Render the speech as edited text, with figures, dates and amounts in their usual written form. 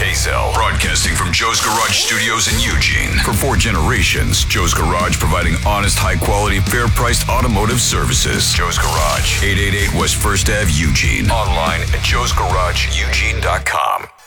Mazel. Broadcasting from Joe's Garage Studios in Eugene. For 4 generations, Joe's Garage providing honest, high-quality, fair-priced automotive services. Joe's Garage, 888 West 1st Ave, Eugene. Online at joesgarageeugene.com.